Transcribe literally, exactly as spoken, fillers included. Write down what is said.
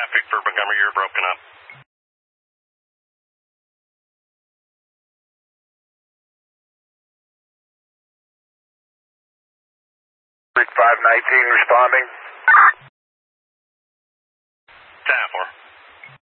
traffic for Montgomery, you're broken up. five nineteen responding.